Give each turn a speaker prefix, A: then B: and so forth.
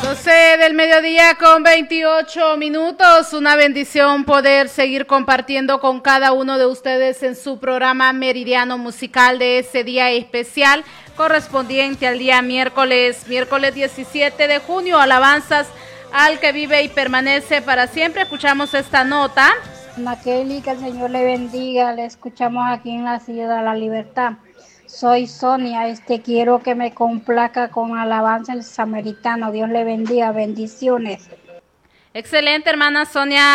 A: 12 del mediodía con 28 minutos. Una bendición poder seguir compartiendo con cada uno de ustedes en su programa Meridiano Musical de ese día especial correspondiente al día miércoles 17 de junio. Alabanzas al que vive y permanece para siempre. Escuchamos esta nota.
B: Ana Kelly, que el Señor le bendiga. Le escuchamos aquí en la Ciudad de la Libertad. Soy Sonia, quiero que me complaca con alabanza el samaritano. Dios le bendiga, bendiciones.
A: Excelente, hermana Sonia.